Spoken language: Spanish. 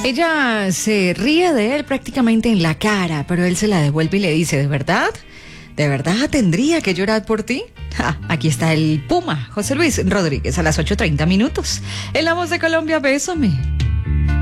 Ella se ríe de él prácticamente en la cara, pero él se la devuelve y le dice, ¿de verdad? ¿De verdad tendría que llorar por ti? Aquí está el Puma, José Luis Rodríguez, a las 8:30. En La Voz de Colombia, bésame.